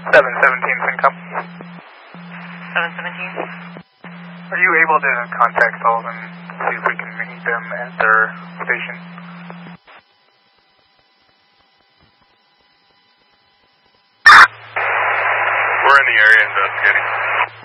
717 Syncom. 717? Are you able to contact Sullivan, see if we can meet them at their station? We're in the area investigating.